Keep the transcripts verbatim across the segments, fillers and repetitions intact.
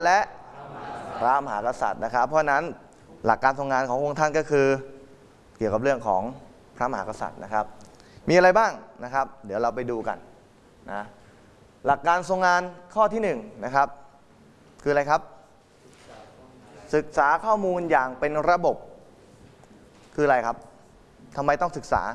และพระมหากษัตริย์นะครับเพราะนั้นหลักการทรงงานขององค์ท่านก็คือเกี่ยวกับเรื่องของพระมหากษัตริย์นะครับมีอะไรบ้างนะครับเดี๋ยวเราไปดูกันนะหลักการทรงงานข้อที่หนึ่งนะครับคืออะไรครับศึกษาข้อมูลอย่างเป็นระบบคืออะไรครับทำไมต้องศึกษา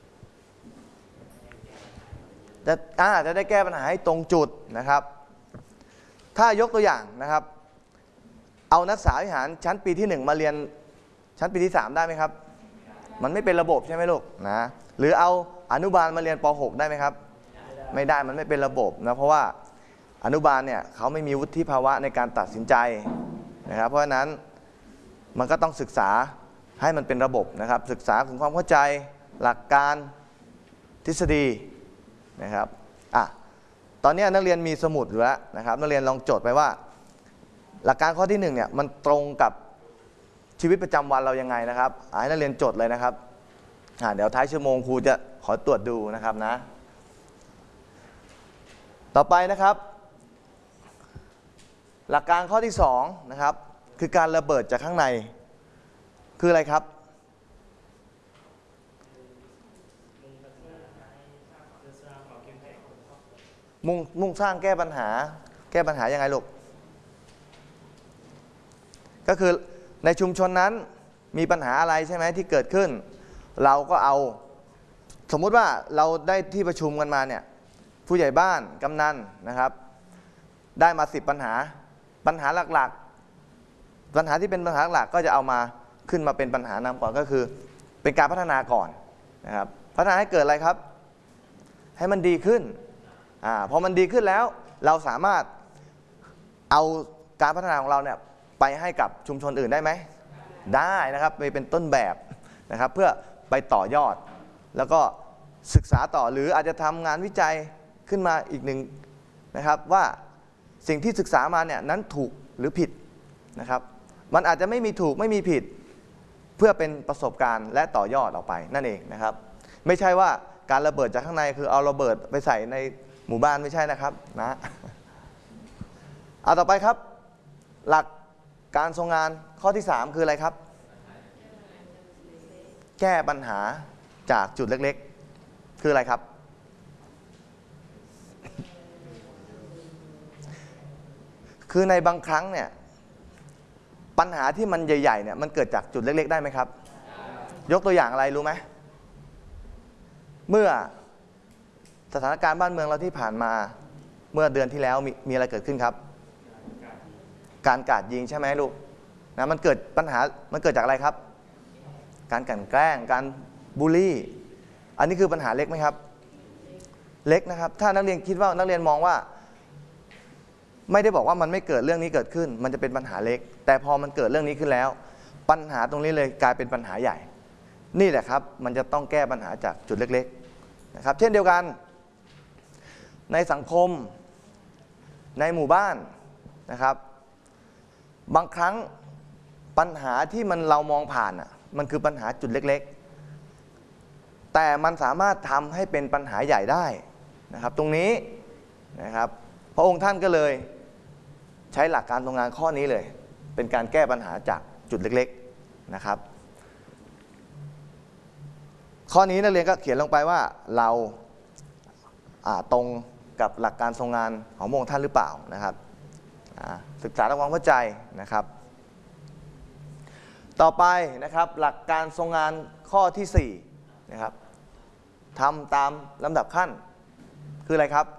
จะอ่าจะได้แก้ปัญหาให้ตรงจุดนะครับถ้ายกตัวอย่างนะครับเอานักศึกษาวิหารชั้นปีที่หนึ่งมาเรียนชั้นปีที่สามได้ไหมครับมันไม่เป็นระบบใช่ไหมลูกนะหรือเอาอนุบาลมาเรียนป หกได้ไหมครับไม่ได้มันไม่เป็นระบบนะเพราะว่าอนุบาลเนี่ยเขาไม่มีวุฒิภาวะในการตัดสินใจนะครับเพราะฉะนั้นมันก็ต้องศึกษาให้มันเป็นระบบนะครับศึกษาถึงความเข้าใจหลักการทฤษฎีนะครับอ่ะตอนนี้นักเรียนมีสมุดอยู่แล้วนะครับนักเรียนลองจดไปว่าหลักการข้อที่หนึ่งเนี่ยมันตรงกับชีวิตประจำวันเรายังไงนะครับให้นักเรียนจดเลยนะครับอ่ะเดี๋ยวท้ายชั่วโมงครูจะขอตรวจดูนะครับนะต่อไปนะครับหลักการข้อที่สองนะครับคือการระเบิดจากข้างในคืออะไรครับมุ่งมุ่งสร้างแก้ปัญหาแก้ปัญหายังไงลูกก็คือในชุมชนนั้นมีปัญหาอะไรใช่ไหมที่เกิดขึ้นเราก็เอาสมมุติว่าเราได้ที่ประชุมกันมาเนี่ยผู้ใหญ่บ้านกำนันนะครับได้มาสิบปัญหาปัญหาหลักๆปัญหาที่เป็นปัญหาหลักก็จะเอามาขึ้นมาเป็นปัญหานำก่อนก็คือเป็นการพัฒนาก่อนนะครับพัฒนาให้เกิดอะไรครับให้มันดีขึ้นอ่าพอมันดีขึ้นแล้วเราสามารถเอาการพัฒนาของเราเนี่ยไปให้กับชุมชนอื่นได้ไหมได้นะครับไปเป็นต้นแบบนะครับเพื่อไปต่อยอดแล้วก็ศึกษาต่อหรืออาจจะทำงานวิจัยขึ้นมาอีกหนึ่งนะครับว่าสิ่งที่ศึกษามาเนี่ยนั้นถูกหรือผิดนะครับมันอาจจะไม่มีถูกไม่มีผิดเพื่อเป็นประสบการณ์และต่อยอดออกไปนั่นเองนะครับไม่ใช่ว่าการระเบิดจากข้างในคือเอาระเบิดไปใส่ในหมู่บ้านไม่ใช่นะครับนะเอาต่อไปครับหลักการทรงงานข้อที่สามคืออะไรครับแก้ปัญหาจากจุดเล็กๆคืออะไรครับคือในบางครั้งเนี่ยปัญหาที่มันใหญ่ๆเนี่ยมันเกิดจากจุดเล็กๆได้ไหมครับยกตัวอย่างอะไรรู้ไหมเมื่อสถานการณ์บ้านเมืองเราที่ผ่านมาเมื่อเดือนที่แล้วมีมีอะไรเกิดขึ้นครับการกราดยิงใช่ไหมลูกนะมันเกิดปัญหามันเกิดจากอะไรครับการกลั่นแกล้งการบูลลี่อันนี้คือปัญหาเล็กไหมครับเล็กนะครับถ้านักเรียนคิดว่านักเรียนมองว่าไม่ได้บอกว่ามันไม่เกิดเรื่องนี้เกิดขึ้นมันจะเป็นปัญหาเล็กแต่พอมันเกิดเรื่องนี้ขึ้นแล้วปัญหาตรงนี้เลยกลายเป็นปัญหาใหญ่นี่แหละครับมันจะต้องแก้ปัญหาจากจุดเล็กๆนะครับเช่นเดียวกันในสังคมในหมู่บ้านนะครับบางครั้งปัญหาที่มันเรามองผ่านอ่ะมันคือปัญหาจุดเล็กๆแต่มันสามารถทำให้เป็นปัญหาใหญ่ได้นะครับตรงนี้นะครับพระองค์ท่านก็เลยใช้หลักการทรงงานข้อนี้เลยเป็นการแก้ปัญหาจากจุดเล็กๆนะครับข้อนี้นักเรียนก็เขียนลงไปว่าเราตรงกับหลักการทรงงานของพระองค์ท่านหรือเปล่านะครับศึกษาทำความเข้าใจนะครับต่อไปนะครับหลักการทรงงานข้อที่สี่นะครับทำตามลำดับขั้นคืออะไรครับ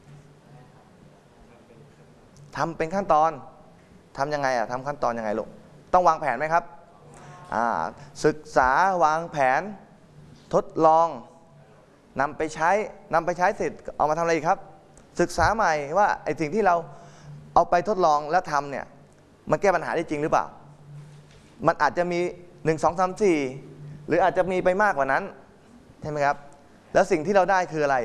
ทำเป็นขั้นตอนทำยังไงอะทำขั้นตอนยังไงลูกต้องวางแผนไหมครับศึกษาวางแผนทดลองนำไปใช้นำไปใช้เสร็จเอามาทำอะไรอีกครับศึกษาใหม่ว่าไอ้สิ่งที่เราเอาไปทดลองแล้วทำเนี่ยมันแก้ปัญหาได้จริงหรือเปล่ามันอาจจะมีหนึ่ง สอง สาม สี่หรืออาจจะมีไปมากกว่านั้นใช่ไหมครับแล้วสิ่งที่เราได้คืออะไร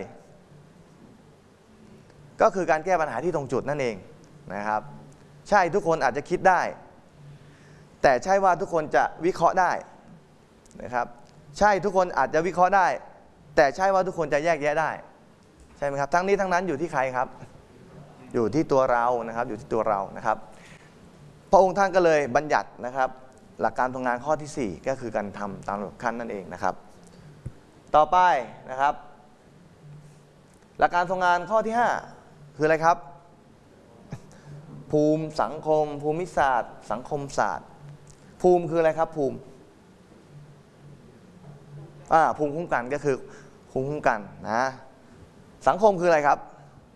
ก็คือการแก้ปัญหาที่ตรงจุดนั่นเองนะครับใช่ทุกคนอาจจะคิดได้แต่ใช่ว่าทุกคนจะวิเคราะห์ได้นะครับใช่ทุกคนอาจจะวิเคราะห์ได้แต่ใช่ว่าทุกคนจะแยกแยะได้ใช่ไหมครับทั้งนี้ทั้งนั้นอยู่ที่ใครครับอยู่ที่ตัวเรานะครับอยู่ที่ตัวเรานะครับระองค์ท่านก็เลยบัญญัตินะครับหลักการทำงานข้อที่สี่ก็คือการทำตามระบบขั้นนั่นเองนะครับต่อไปนะครับหลักการทำงานข้อที่ห้าคืออะไรครับภูมิสังคมภูมิศาสตร์สังคมศาสตร์ภูมิคืออะไรครับภูมิอ่าภูมิคุ้มกันก็คือภูมิคุ้มกันนะสังคมคืออะไรครับ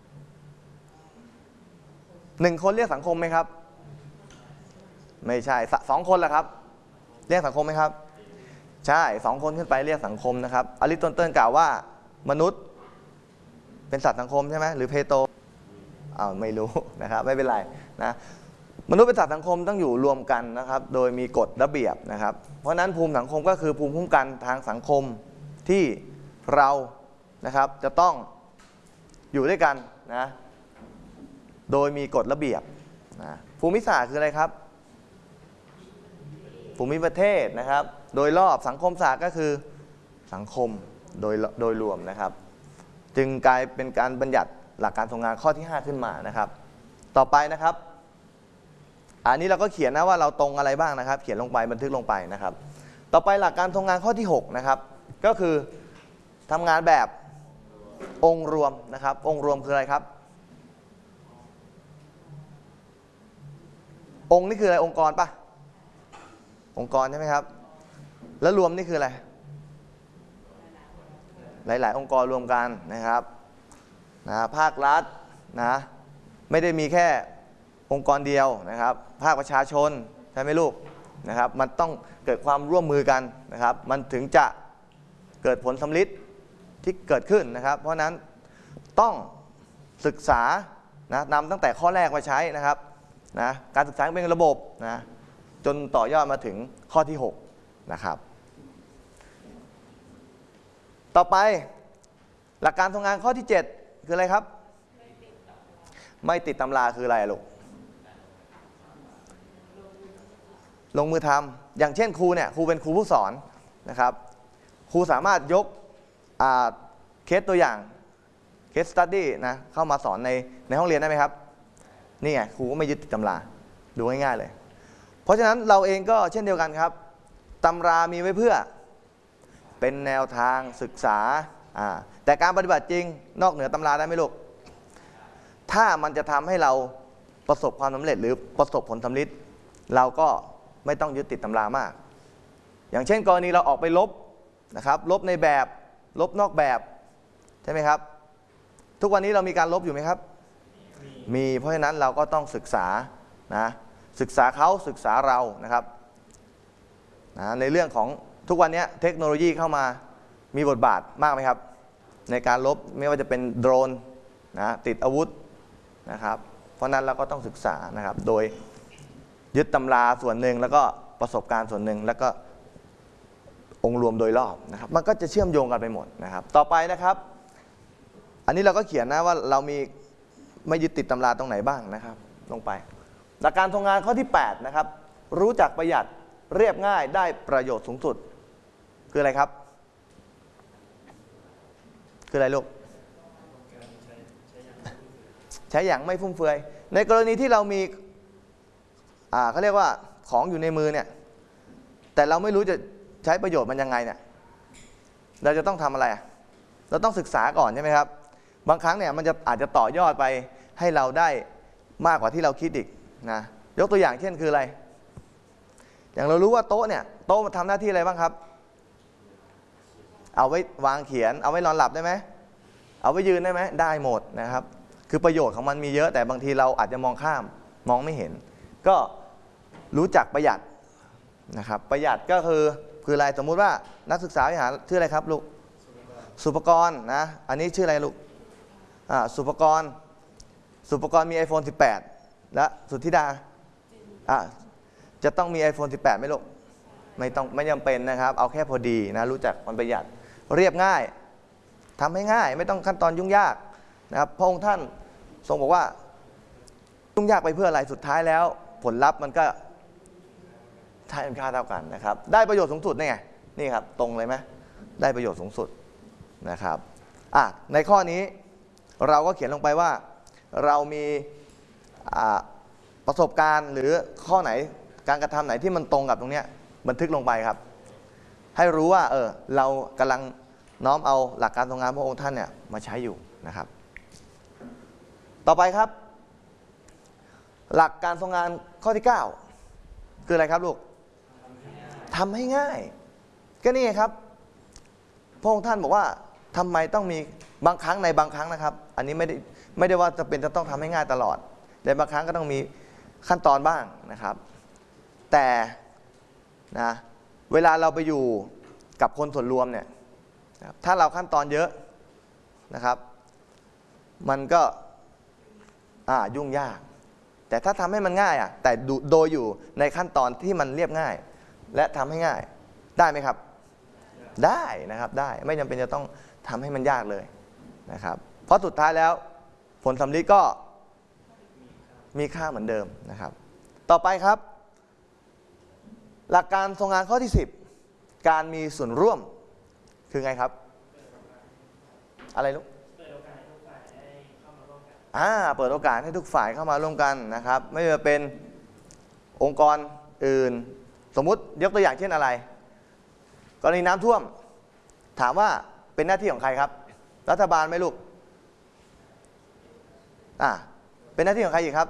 หนึ่งคนเรียกสังคมไหมครับไม่ใช่สองคนแหละครับเรียกสังคมไหมครับใช่สองคนขึ้นไปเรียกสังคมนะครับอริสโตเติลกล่าวว่ามนุษย์เป็นสัตว์สังคมใช่ไหมหรือเพโตรอ้าวไม่รู้นะครับไม่เป็นไรนะมนุษย์เป็นสัตว์สังคมต้องอยู่รวมกันนะครับโดยมีกฎระเบียบนะครับเพราะนั้นภูมิสังคมก็คือภูมิคุ้มกันทางสังคมที่เรานะครับจะต้องอยู่ด้วยกันนะโดยมีกฎระเบียบนะภูมิศาสตร์คืออะไรครับภูมิประเทศนะครับโดยรอบสังคมศาสตร์ก็คือสังคมโดยโดยรวมนะครับจึงกลายเป็นการบัญญัติหลักการทำงานข้อที่ห้าขึ้นมานะครับต่อไปนะครับอันนี้เราก็เขียนนะว่าเราตรงอะไรบ้างนะครับเขียนลงไปบันทึกลงไปนะครับต่อไปหลักการทำงานข้อที่หกนะครับก็คือทำงานแบบองค์รวมนะครับองค์รวมคืออะไรครับองค์นี่คืออะไรองค์กรปะองค์กรใช่ไหมครับแล้วรวมนี่คืออะไรหลายๆองค์กรรวมกันนะครับนะภาครัฐนะไม่ได้มีแค่องค์กรเดียวนะครับภาคประชาชนใช่ไหมลูกนะครับมันต้องเกิดความร่วมมือกันนะครับมันถึงจะเกิดผลสำลิดที่เกิดขึ้นนะครับเพราะนั้นต้องศึกษานะนำตั้งแต่ข้อแรกมาใช้นะครับนะการศึกษาเป็นระบบนะจนต่อยอดมาถึงข้อที่หกนะครับต่อไปหลักการทำงานข้อที่เจ็ดคืออะไรครับไม่ติดตำราคืออะไรลูกลงมือทำอย่างเช่นครูเนี่ยครูเป็นครูผู้สอนนะครับครูสามารถยกเคสตัวอย่างเคสสตัดดี้นะเข้ามาสอนในในห้องเรียนได้ไหมครับนี่ไงครูก็ไม่ยึดติดตำราดูง่ายๆเลยเพราะฉะนั้นเราเองก็เช่นเดียวกันครับตำรามีไว้เพื่อเป็นแนวทางศึกษาแต่การปฏิบัติจริงนอกเหนือตำราได้ไหมลูกถ้ามันจะทำให้เราประสบความสำเร็จหรือประสบผลสำลิดเราก็ไม่ต้องยึดติดตำรามากอย่างเช่นกรณีเราออกไปลบนะครับลบในแบบลบนอกแบบใช่ไหมครับทุกวันนี้เรามีการลบอยู่ไหมครับมีเพราะฉะนั้นเราก็ต้องศึกษานะศึกษาเขาศึกษาเรานะครับนะในเรื่องของทุกวันนี้เทคโนโลยีเข้ามามีบทบาทมากไหมครับในการลบไม่ว่าจะเป็นโดรนนะติดอาวุธนะครับเพราะนั้นเราก็ต้องศึกษานะครับโดยยึดตำราส่วนหนึ่งแล้วก็ประสบการณ์ส่วนหนึ่งแล้วก็องค์รวมโดยรอบนะครับมันก็จะเชื่อมโยงกันไปหมดนะครับต่อไปนะครับอันนี้เราก็เขียนนะว่าเรามีไม่ยึดติดตำราตรงไหนบ้างนะครับลงไปหลักการทำงานข้อที่แปดนะครับรู้จักประหยัดเรียบง่ายได้ประโยชน์สูงสุดคืออะไรครับคืออะไรลูกใช้อย่างไม่ฟุ่มเฟือยในกรณีที่เรามีอ่าเขาเรียกว่าของอยู่ในมือเนี่ยแต่เราไม่รู้จะใช้ประโยชน์มันยังไงเนี่ยเราจะต้องทำอะไรเราต้องศึกษาก่อนใช่ไหมครับบางครั้งเนี่ยมันจะอาจจะต่อยอดไปให้เราได้มากกว่าที่เราคิดอีกนะยกตัวอย่างเช่นคืออะไรอย่างเรารู้ว่าโต๊ะเนี่ยโต๊ะทำหน้าที่อะไรบ้างครับเอาไว้วางเขียนเอาไว้นอนหลับได้ไหมเอาไว้ยืนได้ไหมได้หมดนะครับคือประโยชน์ของมันมีเยอะแต่บางทีเราอาจจะมองข้ามมองไม่เห็นก็รู้จักประหยัดนะครับประหยัดก็คือคืออะไรสมมุติว่านักศึกษาวิหารชื่ออะไรครับลูกสุภกรนะอันนี้ชื่ออะไรลูกอ่าสุภกรสุภกรมี ไอโฟน สิบแปดและสุทธิดาอ่าจะต้องมี ไอโฟน สิบแปดไหมลูกไม่ต้องไม่จำเป็นนะครับเอาแค่พอดีนะรู้จักมันประหยัดเรียบง่ายทำให้ง่ายไม่ต้องขั้นตอนยุ่งยากนะครับพระองค์ท่านทรงบอกว่ายุ่งยากไปเพื่ออะไรสุดท้ายแล้วผลลัพธ์มันก็ใช้ค่าเท่ากันนะครับได้ประโยชน์สูงสุดนี่ไงนี่ครับตรงเลยไหมได้ประโยชน์สูงสุดนะครับอ่ะในข้อนี้เราก็เขียนลงไปว่าเรามีปประสบการณ์หรือข้อไหนการกระทำไหนที่มันตรงกับตรงเนี้ยบันทึกลงไปครับให้รู้ว่าเออเรากำลังน้อมเอาหลักการทรงงานพระองค์ท่านเนี่ยมาใช้อยู่นะครับต่อไปครับหลักการทรงงานข้อที่เก้าคืออะไรครับลูกทำให้ง่ายก็นี่ครับพระองค์ท่านบอกว่าทำไมต้องมีบางครั้งในบางครั้งนะครับอันนี้ไม่ได้ไม่ได้ว่าจะเป็นจะต้องทำให้ง่ายตลอดแต่บางครั้งก็ต้องมีขั้นตอนบ้างนะครับแต่นะเวลาเราไปอยู่กับคนส่วนรวมเนี่ยถ้าเราขั้นตอนเยอะนะครับมันก็อ่ายุ่งยากแต่ถ้าทำให้มันง่ายอ่ะแต่โดยอยู่ในขั้นตอนที่มันเรียบง่ายและทำให้ง่ายได้ไหมครับได้นะครับได้ไม่จำเป็นจะต้องทำให้มันยากเลยนะครับเพราะสุดท้ายแล้วผลสำลิดก็มีค่าเหมือนเดิมนะครับต่อไปครับหลักการทรงงานข้อที่สิบการมีส่วนร่วมคือไงครับอะไรลูกอ่าเปิดโอกาสให้ทุกฝ่ายเข้ามาร่วมกันนะครับไม่ว่าเป็นองค์กรอื่นสมมุติยกตัวอย่างเช่นอะไรกรณีน้ำท่วมถามว่าเป็นหน้าที่ของใครครับรัฐบาลไหมลูกอ่าเป็นหน้าที่ของใครอีกครับ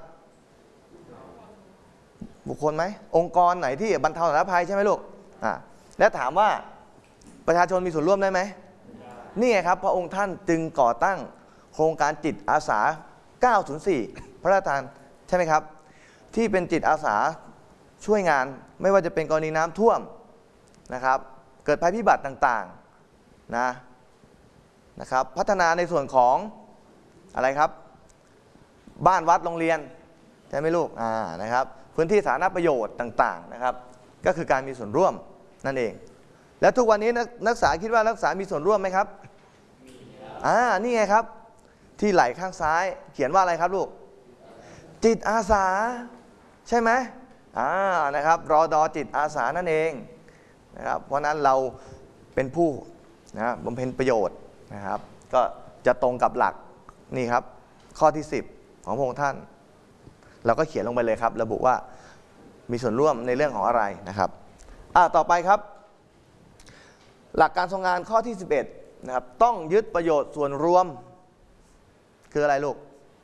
บุคคลไหมองค์กรไหนที่บรรเทาสาธารณภัยใช่ไหมลูกอ่าแล้วถามว่าประชาชนมีส่วนร่วมได้ไหมนี่ไงครับพระองค์ท่านจึงก่อตั้งโครงการจิตอาสาเก้าศูนย์สี่พระราชทานใช่ไหมครับที่เป็นจิตอาสาช่วยงานไม่ว่าจะเป็นกรณีน้ำท่วมนะครับเกิดภัยพิบัติต่างๆนะนะครับพัฒนาในส่วนของอะไรครับบ้านวัดโรงเรียนใช่ไหมลูกอ่านะครับพื้นที่สาธารณประโยชน์ต่างๆนะครับก็คือการมีส่วนร่วมนั่นเองแล้วทุกวันนี้นักนักศึกษาคิดว่านักศึกษามีส่วนร่วมไหมครับอ่านี่ไงครับที่ไหล่ข้างซ้ายเขียนว่าอะไรครับลูกจิตอาสาใช่ไหมอ่านะครับรอดอจิตอาสานั่นเองนะครับเพราะนั้นเราเป็นผู้นะบำเพ็ญประโยชน์นะครับก็จะตรงกับหลักนี่ครับข้อที่สิบของพระองค์ท่านเราก็เขียนลงไปเลยครับระบุว่ามีส่วนร่วมในเรื่องของอะไรนะครับอ่าต่อไปครับหลักการทรงงานข้อที่สิบเอ็ดนะครับต้องยึดประโยชน์ส่วนรวมคืออะไรลูก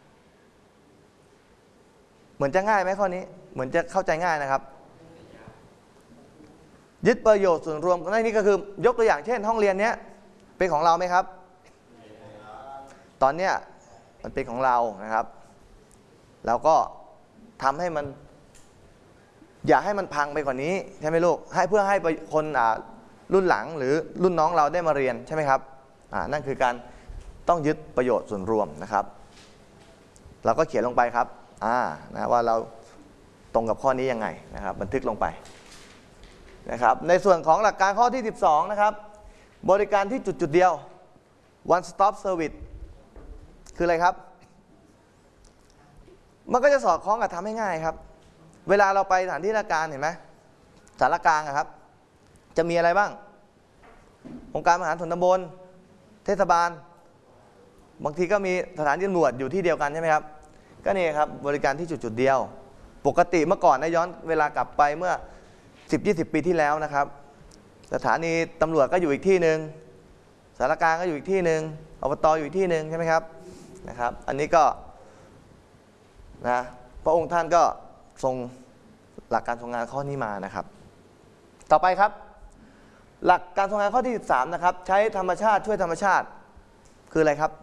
เหมือนจะง่ายไหมข้อนี้เหมือนจะเข้าใจง่ายนะครับยึดประโยชน์ส่วนรวมในนี้ก็คือยกตัวอย่างเช่นห้องเรียนเนี้ยเป็นของเราไหมครับตอนเนี้ยมันเป็นของเรานะครับเราก็ทำให้มันอย่าให้มันพังไปกว่านี้ใช่ไหมลูกให้เพื่อให้คนรุ่นหลังหรือรุ่นน้องเราได้มาเรียนใช่ไหมครับอ่านั่นคือการต้องยึดประโยชน์ส่วนรวมนะครับเราก็เขียนลงไปครับอ่านะว่าเราตรงกับข้อนี้ยังไงนะครับบันทึกลงไปนะครับในส่วนของหลักการข้อที่สิบสองนะครับบริการที่จุดจุดเดียว one stop service คืออะไรครับมันก็จะสอดคล้องกับทำให้ง่ายครับเวลาเราไปสถานที่ราชการเห็นไหมสารกลางครับจะมีอะไรบ้างองค์การบริหารส่วนตำบลเทศบาลบางทีก็มีสถานที่ตำรวจอยู่ที่เดียวกันใช่ไหมครับก็นี่ครับบริการที่จุดจุดเดียวปกติเมื่อก่อนนะย้อนเวลากลับไปเมื่อ สิบยี่สิบ ปีที่แล้วนะครับสถานีตำรวจก็อยู่อีกที่หนึ่งสารกลางก็อยู่อีกที่หนึ่งอบตอยู่อีกที่หนึ่งใช่ไหมครับนะครับอันนี้ก็นะพระองค์ท่านก็ทรงหลักการทรงงานข้อนี้มานะครับต่อไปครับหลักการทรงงานข้อที่สิบสามนะครับใช้ธรรมชาติช่วยธรรมชาติคืออะไรครับ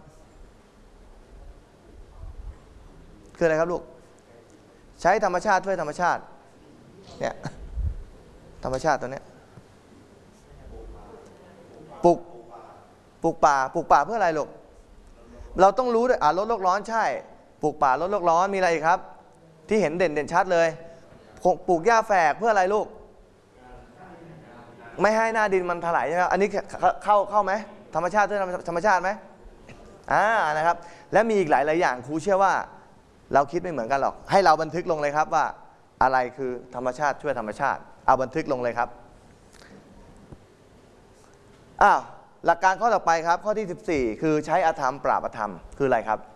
คืออะไรครับลูกใช้ธรรมชาติช่วยธรรมชาติเนี่ยธรรมชาติตัวเนี้ยปลูกปลูกป่าปลูกป่าเพื่ออะไรลูกเราต้องรู้ด้วยอ่าลดโลกร้อนใช่ปลูกป่าลดโลกร้อนมีอะไรอีกครับที่เห็นเด่นเด่นชัดเลยปลูกหญ้าแฝกเพื่ออะไรลูกไม่ให้หน้าดินมันถลายใช่ไหมอันนี้เข้าเข้าไหมธรรมชาติด้วยธรรมชาติไหมอ่านะครับและมีอีกหลายหลายอย่างครูเชื่อว่าเราคิดไม่เหมือนกันหรอกให้เราบันทึกลงเลยครับว่าอะไรคือธรรมชาติช่วยธรรมชาติเอาบันทึกลงเลยครับอ้าวหลักการข้อต่อไปครับข้อที่สิบสี่คือใช้อธรรมปราบอธรรมคืออะไรครับ